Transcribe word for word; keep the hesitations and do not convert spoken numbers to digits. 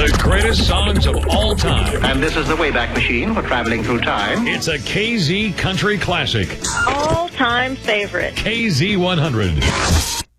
The greatest songs of all time. And this is the Wayback Machine for traveling through time. It's a K Z Country Classic. All-time favorite. K Z one hundred.